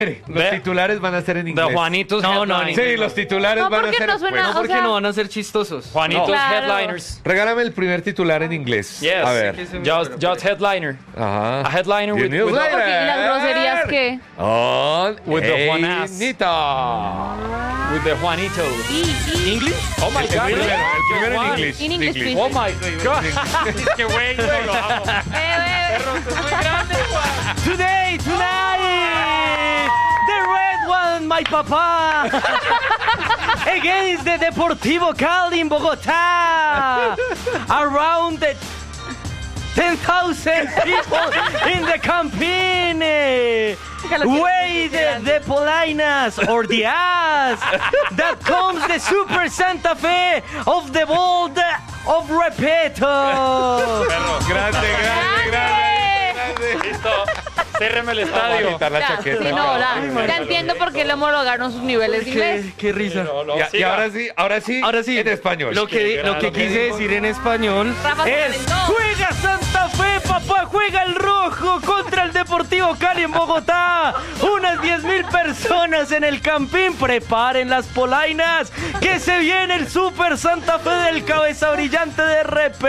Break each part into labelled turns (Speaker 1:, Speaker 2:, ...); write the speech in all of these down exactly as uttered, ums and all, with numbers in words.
Speaker 1: Los
Speaker 2: Ve.
Speaker 1: titulares van a ser en inglés.
Speaker 2: The Juanitos
Speaker 3: No, no,
Speaker 2: Headliners.
Speaker 1: Sí, los titulares
Speaker 4: No,
Speaker 1: van a
Speaker 4: porque
Speaker 1: ser...
Speaker 4: no suena-
Speaker 1: Bueno,
Speaker 3: No, porque
Speaker 4: o sea-
Speaker 3: no van a ser chistosos.
Speaker 2: Juanitos
Speaker 4: No. Claro.
Speaker 2: Headliners.
Speaker 1: regálame el primer titular en inglés.
Speaker 2: Yes.
Speaker 1: A ver.
Speaker 2: Just, just headliner.
Speaker 1: Ajá.
Speaker 2: A headliner
Speaker 1: The
Speaker 2: with, with,
Speaker 1: newsletter.
Speaker 4: Ok, ¿y las groserías qué?
Speaker 1: On
Speaker 2: With the Juanas.
Speaker 1: Juanita.
Speaker 2: with the Juanitos.
Speaker 4: Y, y...
Speaker 3: ¿English?
Speaker 2: Oh my
Speaker 1: El
Speaker 2: God.
Speaker 1: primero, el primero en
Speaker 2: Juan.
Speaker 1: inglés.
Speaker 4: In English, please.
Speaker 2: Oh my God. Es que güey, no lo amo.
Speaker 4: Eh, eh,
Speaker 2: Perro, tú es muy grande, Juan.
Speaker 3: Today, tonight, the red one, my papa, against the Deportivo Cali in Bogotá, around the ten thousand people in the campaign. Way the, the Polainas or the ass that comes the Super Santa Fe of the Bold of Repeto.
Speaker 2: Perro.
Speaker 1: Grande, grande, grande, grande.
Speaker 2: Listo. Cérreme el
Speaker 1: Vamos a
Speaker 2: estadio.
Speaker 1: quitar la
Speaker 4: ya,
Speaker 1: chaqueta.
Speaker 4: sí, no, la- ya entiendo por qué le homologaron sus niveles de inglés.
Speaker 3: Qué, qué risa.
Speaker 2: No, no,
Speaker 1: Y, y
Speaker 2: siga.
Speaker 1: ahora sí, ahora sí,
Speaker 3: Ahora sí,
Speaker 1: en español.
Speaker 3: Lo que,
Speaker 2: Qué
Speaker 3: lo que
Speaker 2: grande.
Speaker 3: quise decir en español
Speaker 4: Rafa se
Speaker 3: es:
Speaker 4: calentó.
Speaker 3: juega Santa Fe, papá, juega el rojo contra el Deportivo Cali en Bogotá. Unas diez mil personas en el Campín. Preparen las polainas, que se viene el Super Santa Fe del cabeza brillante de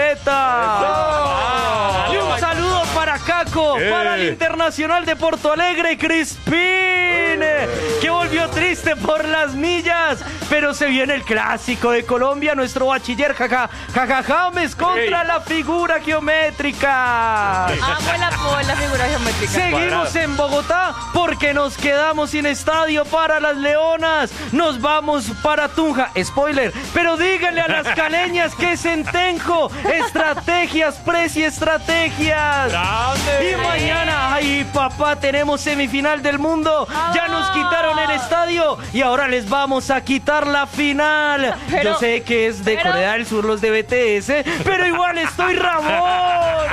Speaker 3: Repeta. Y un saludo para Caco,
Speaker 1: Eh.
Speaker 3: para el Internacional de Porto Alegre, Crispín, que volvió triste por las millas, pero se viene el clásico de Colombia, nuestro bachiller Jaja, Jaja James contra
Speaker 2: Ey.
Speaker 3: la figura geométrica.
Speaker 4: Amo el apodo de la figura geométrica.
Speaker 3: Seguimos en Bogotá porque nos quedamos sin estadio para las Leonas. Nos vamos para Tunja. Spoiler, pero díganle a las caleñas que es en Tenjo. Estrategias, preci estrategias.
Speaker 2: Grande.
Speaker 3: Y mañana, ay papá, tenemos semifinal del mundo. Ya nos quitaron el estadio y ahora les vamos a quitar la final.
Speaker 4: Pero-
Speaker 3: Yo sé que es de
Speaker 4: pero-
Speaker 3: Corea del Sur los de B T S, pero igual estoy Ramón.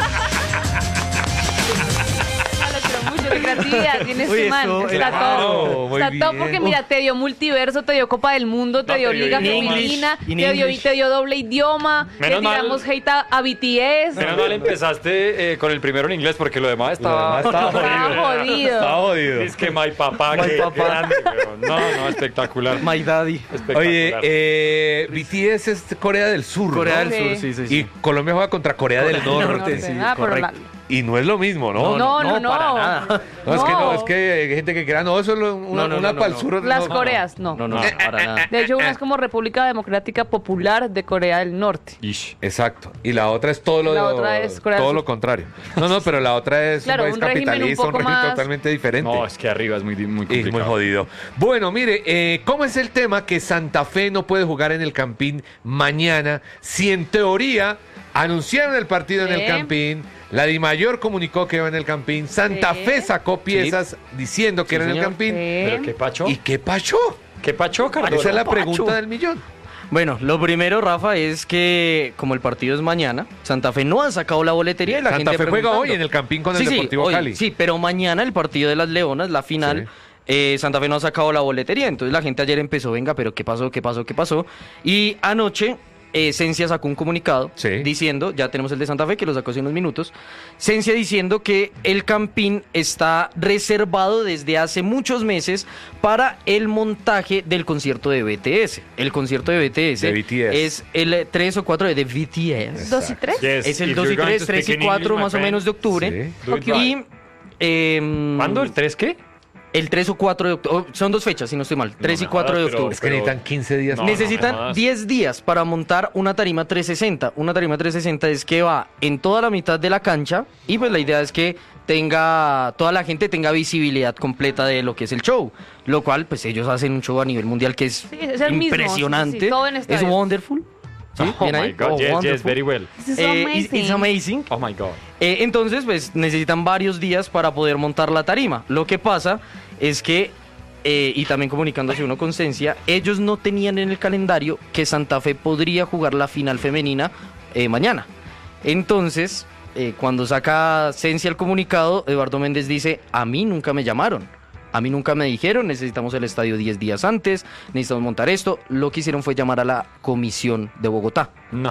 Speaker 4: Pero mucho de creatividad tiene
Speaker 3: Uy,
Speaker 4: este man.
Speaker 3: eso
Speaker 4: Está
Speaker 3: era-
Speaker 4: todo.
Speaker 1: Oh, muy
Speaker 4: Está todo
Speaker 1: bien.
Speaker 4: porque mira, te dio multiverso, te dio Copa del Mundo, te
Speaker 2: No,
Speaker 4: dio
Speaker 2: te dio
Speaker 4: Liga
Speaker 2: idiomas.
Speaker 4: Femenina,
Speaker 3: In
Speaker 4: te dio,
Speaker 3: English.
Speaker 4: te dio doble idioma,
Speaker 2: Menos
Speaker 4: le
Speaker 2: mal-
Speaker 4: tiramos hate a, a B T S.
Speaker 2: Menos mal empezaste eh, con el primero en inglés porque lo demás estaba...
Speaker 1: Lo demás estaba
Speaker 4: Estaba jodido.
Speaker 1: Estaba jodido.
Speaker 2: Es que my papá,
Speaker 3: My
Speaker 2: que
Speaker 3: papá.
Speaker 2: grande, weón. No, no, espectacular.
Speaker 3: My daddy.
Speaker 2: Espectacular.
Speaker 1: Oye, eh, B T S es Corea del Sur,
Speaker 3: Corea
Speaker 1: ¿no?
Speaker 3: del
Speaker 4: Sí.
Speaker 3: Sur, sí, sí, sí.
Speaker 1: Y Colombia juega contra Corea, del
Speaker 3: Corea del
Speaker 1: Norte.
Speaker 3: Norte, sí,
Speaker 4: Ah, pero la-
Speaker 3: correcto.
Speaker 1: Y no es lo mismo, ¿no?
Speaker 4: No, no,
Speaker 3: no,
Speaker 4: no.
Speaker 3: para nada.
Speaker 1: No, es que no,
Speaker 4: No.
Speaker 1: es que hay gente que crea, no, eso es lo- una,
Speaker 3: No, no,
Speaker 1: una
Speaker 3: no,
Speaker 1: para
Speaker 3: no,
Speaker 1: el sur.
Speaker 4: Las
Speaker 1: no.
Speaker 4: Coreas, no.
Speaker 3: No, no,
Speaker 2: No.
Speaker 3: para nada.
Speaker 4: De hecho, una es como República Democrática Popular de Corea del Norte.
Speaker 2: Ish.
Speaker 1: Exacto. Y la otra es todo lo,
Speaker 4: La otra es Corea del
Speaker 1: todo
Speaker 4: Sur.
Speaker 1: lo contrario. No, no, pero la otra es
Speaker 4: Claro,
Speaker 1: un país
Speaker 4: un régimen un
Speaker 1: capitalista, un
Speaker 4: poco
Speaker 1: régimen
Speaker 4: más-
Speaker 1: totalmente diferente.
Speaker 2: No, es que arriba es muy, muy
Speaker 1: Y
Speaker 2: complicado.
Speaker 1: muy jodido. Bueno, mire, eh, ¿cómo es el tema que Santa Fe no puede jugar en el Campín mañana? Si en teoría anunciaron el partido en
Speaker 4: Sí.
Speaker 1: el Campín, la Dimayor comunicó que iba en el Campín, Santa
Speaker 4: Sí.
Speaker 1: Fe sacó piezas diciendo que
Speaker 3: Sí,
Speaker 1: era en el
Speaker 3: señor.
Speaker 1: Campín.
Speaker 2: ¿Pero qué pacho?
Speaker 1: ¿Y qué pasó?
Speaker 2: ¿Qué pacho, Cardona?
Speaker 1: Esa es la
Speaker 3: Pacho.
Speaker 1: pregunta del millón.
Speaker 3: Bueno, lo primero, Rafa, es que como el partido es mañana, Santa Fe no ha sacado la boletería y la
Speaker 1: Santa
Speaker 3: gente
Speaker 1: Fe juega
Speaker 3: preguntando.
Speaker 1: hoy en el Campín con
Speaker 3: Sí,
Speaker 1: el
Speaker 3: sí,
Speaker 1: Deportivo
Speaker 3: hoy,
Speaker 1: Cali.
Speaker 3: Sí, pero mañana el partido de las Leonas, la final,
Speaker 1: Sí.
Speaker 3: eh, Santa Fe no ha sacado la boletería. Entonces la gente ayer empezó, venga, pero ¿qué pasó, qué pasó, qué pasó? Y anoche eh, Cencia sacó un comunicado
Speaker 1: Sí.
Speaker 3: diciendo, ya tenemos el de Santa Fe, que lo sacó hace unos minutos, Cencia diciendo que el Campín está reservado desde hace muchos meses para el montaje del concierto de B T S. El concierto de B T S,
Speaker 1: De B T S.
Speaker 3: es el tres o cuatro de B T S.
Speaker 4: ¿Dos y tres?
Speaker 2: Yes,
Speaker 3: Es el
Speaker 2: if
Speaker 3: dos y
Speaker 2: you're going
Speaker 3: tres,
Speaker 2: to
Speaker 3: tres
Speaker 2: speak
Speaker 3: y
Speaker 2: in
Speaker 3: cuatro
Speaker 2: English, my
Speaker 3: más o
Speaker 2: friend.
Speaker 3: menos de octubre.
Speaker 1: Sí.
Speaker 2: Do it
Speaker 4: Ok.
Speaker 2: right.
Speaker 3: Y em,
Speaker 2: ¿Cuándo? ¿El tres qué?
Speaker 3: el tres o cuatro de octubre. Son dos fechas, si no estoy mal. tres y
Speaker 2: me
Speaker 3: cuatro de
Speaker 2: jodas, pero-
Speaker 3: octubre.
Speaker 1: Es que necesitan quince días.
Speaker 2: No, no.
Speaker 3: Necesitan
Speaker 2: me jodas.
Speaker 3: diez días para montar una tarima trescientos sesenta. Una tarima trescientos sesenta es que va en toda la mitad de la cancha y pues la idea es que tenga toda la gente tenga visibilidad completa de lo que es el show, lo cual pues ellos hacen un show a nivel mundial que es,
Speaker 4: Sí, es el mismo,
Speaker 3: impresionante,
Speaker 4: sí, sí, todo en
Speaker 3: es
Speaker 4: estadios.
Speaker 3: wonderful. ¿Sí?
Speaker 2: Oh
Speaker 3: ¿Bien
Speaker 2: my
Speaker 3: ahí?
Speaker 2: God,
Speaker 3: Oh,
Speaker 2: yes, yes,
Speaker 3: wonderful.
Speaker 2: very well.
Speaker 4: This is
Speaker 3: Eh,
Speaker 4: amazing.
Speaker 3: it's- it's amazing.
Speaker 2: Oh my God.
Speaker 3: Eh, entonces, pues necesitan varios días para poder montar la tarima. Lo que pasa es que, eh, y también comunicándose uno con Cencia, ellos no tenían en el calendario que Santa Fe podría jugar la final femenina eh, mañana. Entonces, eh, cuando saca Cencia el comunicado, Eduardo Méndez dice, a mí nunca me llamaron. A mí nunca me dijeron, necesitamos el estadio diez días antes, necesitamos montar esto. Lo que hicieron fue llamar a la comisión de Bogotá.
Speaker 2: No.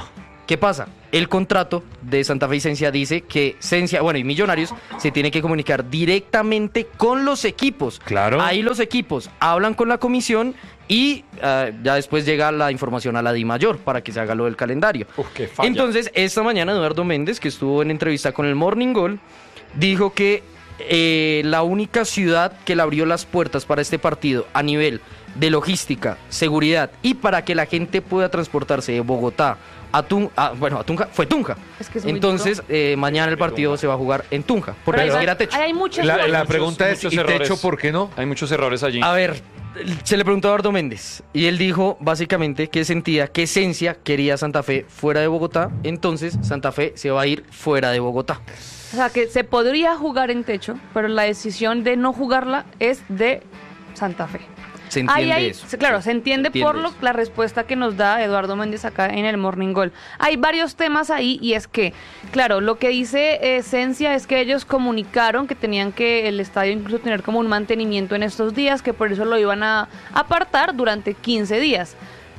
Speaker 3: ¿Qué pasa? El contrato de Santa Fe y Cencia dice que Cencia, bueno, y Millonarios se tiene que comunicar directamente con los equipos.
Speaker 1: Claro.
Speaker 3: Ahí los equipos hablan con la comisión y uh, ya después llega la información a la DIMAYOR para que se haga lo del calendario.
Speaker 2: Uf, qué falla.
Speaker 3: Entonces, esta mañana Eduardo Méndez, que estuvo en entrevista con el Morning Goal, dijo que eh, la única ciudad que le abrió las puertas para este partido a nivel de logística, seguridad y para que la gente pueda transportarse de Bogotá a Tunja, ah, bueno, a Tunja, fue Tunja.
Speaker 4: Es que es muy
Speaker 3: Entonces, eh, mañana el partido se va a jugar en Tunja, porque
Speaker 4: Pero
Speaker 3: ni
Speaker 4: hay-
Speaker 3: siquiera techo.
Speaker 4: Ahí hay muchas
Speaker 1: La,
Speaker 4: cosas.
Speaker 1: la
Speaker 2: muchos-
Speaker 1: pregunta es,
Speaker 2: muchos
Speaker 1: ¿y
Speaker 2: errores.
Speaker 1: techo por qué no?
Speaker 2: Hay muchos errores allí.
Speaker 3: A ver, se le preguntó a Eduardo Méndez y él dijo básicamente que sentía que Esencia quería Santa Fe fuera de Bogotá, entonces Santa Fe se va a ir fuera de Bogotá.
Speaker 4: O sea, que se podría jugar en techo, pero la decisión de no jugarla es de Santa Fe.
Speaker 3: Se entiende
Speaker 4: Ahí hay-
Speaker 3: eso.
Speaker 4: se- Claro,
Speaker 3: Sí,
Speaker 4: se entiende,
Speaker 3: entiende
Speaker 4: por lo,
Speaker 3: eso.
Speaker 4: la respuesta que nos da Eduardo Méndez acá en el Morning Goal. Hay varios temas ahí y es que, claro, lo que dice Esencia es que ellos comunicaron que tenían que el estadio incluso tener como un mantenimiento en estos días, que por eso lo iban a apartar durante quince días.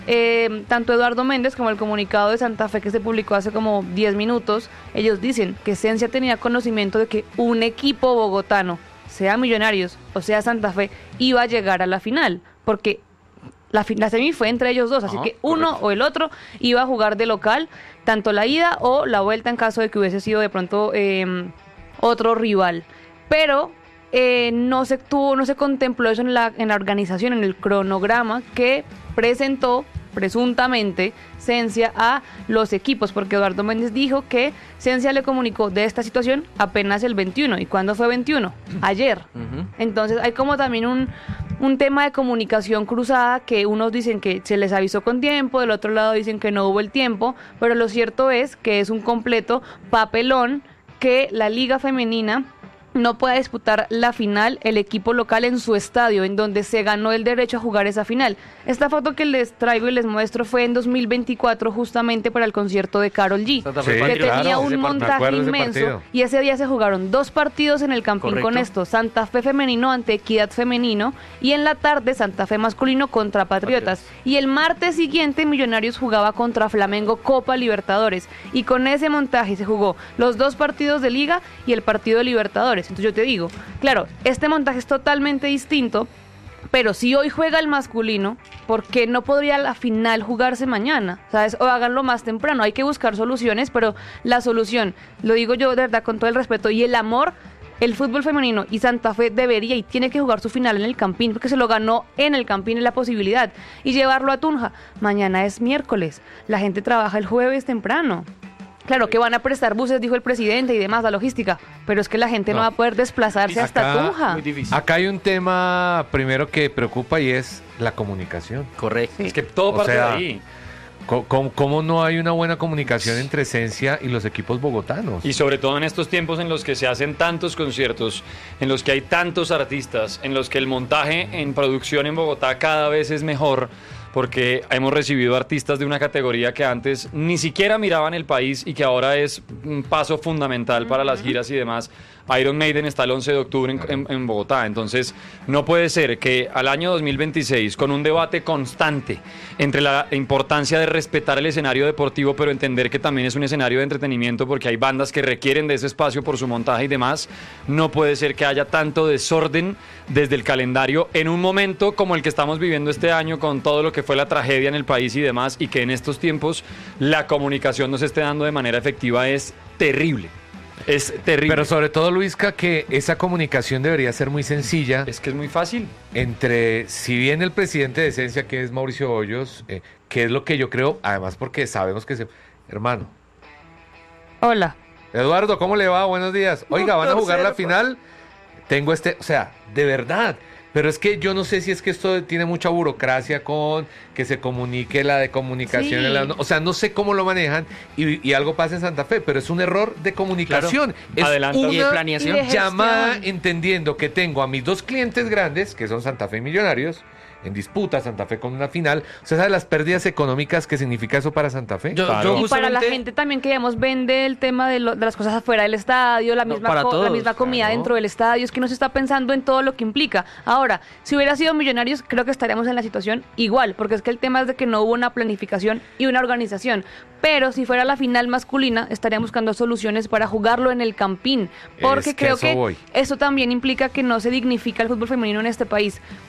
Speaker 4: Eh, tanto Eduardo Méndez como el comunicado de Santa Fe que se publicó hace como diez minutos, ellos dicen que Esencia tenía conocimiento de que un equipo bogotano, sea Millonarios o sea Santa Fe, iba a llegar a la final, porque la, fi- la semi fue entre ellos dos, así
Speaker 3: Ajá,
Speaker 4: que uno
Speaker 3: correcto.
Speaker 4: o el otro iba a jugar de local, tanto la ida o la vuelta en caso de que hubiese sido de pronto eh, otro rival. Pero eh, no se tuvo, no se contempló eso en la, en la organización, en el cronograma que presentó presuntamente Cencia a los equipos, porque Eduardo Méndez dijo que Cencia le comunicó de esta situación apenas el veintiuno. ¿Y cuándo fue veintiuno? Ayer.
Speaker 3: Ujú.
Speaker 4: Entonces hay como también un, un tema de comunicación cruzada, que unos dicen que se les avisó con tiempo, del otro lado dicen que no hubo el tiempo, pero lo cierto es que es un completo papelón que la Liga Femenina no pueda disputar la final el equipo local en su estadio, en donde se ganó el derecho a jugar esa final. Esta foto que les traigo y les muestro fue en dos mil veinticuatro, justamente para el concierto de Karol G,
Speaker 3: Santa
Speaker 1: Sí,
Speaker 3: Fe
Speaker 4: que
Speaker 3: Patriotas.
Speaker 4: tenía
Speaker 1: claro,
Speaker 4: un
Speaker 1: ese par- me
Speaker 4: montaje
Speaker 1: acuerdo de ese
Speaker 4: inmenso,
Speaker 1: partido.
Speaker 4: y ese día se jugaron dos partidos en el Campín con
Speaker 3: Correcto.
Speaker 4: esto: Santa Fe femenino ante Equidad femenino, y en la tarde Santa Fe masculino contra Patriotas. Y el martes siguiente Millonarios jugaba contra Flamengo Copa Libertadores, y con ese montaje se jugó los dos partidos de Liga y el partido de Libertadores. Entonces yo te digo, claro, este montaje es totalmente distinto, pero si hoy juega el masculino, ¿por qué no podría la final jugarse mañana? ¿Sabes? O háganlo más temprano. Hay que buscar soluciones, pero la solución, lo digo yo de verdad con todo el respeto y el amor, el fútbol femenino y Santa Fe debería y tiene que jugar su final en el Campín, porque se lo ganó en el Campín, en la posibilidad, y llevarlo a Tunja. Mañana es miércoles, la gente trabaja el jueves temprano. Claro que van a prestar buses, dijo el presidente, y demás, la logística, pero es que la gente no,
Speaker 1: No.
Speaker 4: va a poder desplazarse hasta
Speaker 1: Acá-
Speaker 4: Tunja.
Speaker 3: Muy difícil.
Speaker 1: Acá hay un tema primero que preocupa y es la comunicación.
Speaker 3: Correcto.
Speaker 4: Sí.
Speaker 2: Es que todo
Speaker 1: O
Speaker 2: parte
Speaker 1: sea,
Speaker 2: de ahí.
Speaker 1: Co- ¿Cómo, cómo no hay una buena comunicación entre Esencia y los equipos bogotanos?
Speaker 2: Y sobre todo en estos tiempos en los que se hacen tantos conciertos, en los que hay tantos artistas, en los que el montaje en producción en Bogotá cada vez es mejor, porque hemos recibido artistas de una categoría que antes ni siquiera miraban el país y que ahora es un paso fundamental para las giras y demás. Iron Maiden está el once de octubre en, en- en Bogotá, entonces no puede ser que al año dos mil veintiséis, con un debate constante entre la importancia de respetar el escenario deportivo, pero entender que también es un escenario de entretenimiento porque hay bandas que requieren de ese espacio por su montaje y demás, no puede ser que haya tanto desorden desde el calendario en un momento como el que estamos viviendo este año, con todo lo que fue la tragedia en el país y demás, y que en estos tiempos la comunicación no se esté dando de manera efectiva. Es terrible. Es terrible.
Speaker 1: Pero sobre todo, Luisca, que esa comunicación debería ser muy sencilla
Speaker 2: es que es muy fácil.
Speaker 1: entre, si bien el presidente de Esencia, que es Mauricio Hoyos, eh, que es lo que yo creo, además porque sabemos que se... Hermano,
Speaker 4: Hola.
Speaker 1: Eduardo, ¿cómo le va? Buenos días. Oiga, ¿van a
Speaker 3: Doctor
Speaker 1: jugar la
Speaker 3: Serpa.
Speaker 1: final? Tengo este, o sea, de verdad. Pero es que yo no sé si es que esto tiene mucha burocracia con que se comunique la de comunicación.
Speaker 4: Sí.
Speaker 1: en la- o sea, no sé cómo lo manejan y, y algo pasa en Santa Fe, pero es un error de comunicación. Es
Speaker 2: Adelantan.
Speaker 1: una
Speaker 3: Y de planeación.
Speaker 4: Y de
Speaker 1: llamada
Speaker 4: gestión.
Speaker 1: entendiendo que tengo a mis dos clientes grandes, que son Santa Fe y Millonarios, en disputa, Santa Fe con una final. ¿Usted sabe las pérdidas económicas que significa eso para Santa Fe?
Speaker 3: Yo-
Speaker 2: Claro.
Speaker 3: yo
Speaker 4: Y para la
Speaker 3: justamente-
Speaker 4: gente también que digamos vende el tema de, lo- de las cosas afuera del estadio, la
Speaker 3: No,
Speaker 4: misma,
Speaker 3: para
Speaker 4: co- la
Speaker 3: todos,
Speaker 4: misma comida
Speaker 1: claro.
Speaker 4: dentro del estadio, es que no se está pensando en todo lo que implica. Ahora Ahora, si hubiera sido Millonarios, creo que estaríamos en la situación igual, porque es que el tema es de que no hubo una planificación y una organización. Pero si fuera la final masculina, estarían buscando soluciones para jugarlo en el Campín, porque
Speaker 1: Es que
Speaker 4: creo
Speaker 1: eso
Speaker 4: que
Speaker 1: voy.
Speaker 4: eso también implica que no se dignifica el fútbol femenino en este país.